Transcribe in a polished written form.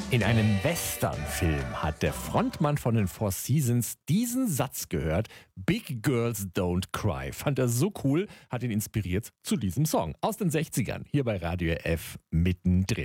In einem Western-Film hat der Frontmann von den Four Seasons diesen Satz gehört: Big Girls Don't Cry. Fand er so cool, hat ihn inspiriert zu diesem Song aus den 60ern, hier bei Radio F mittendrin.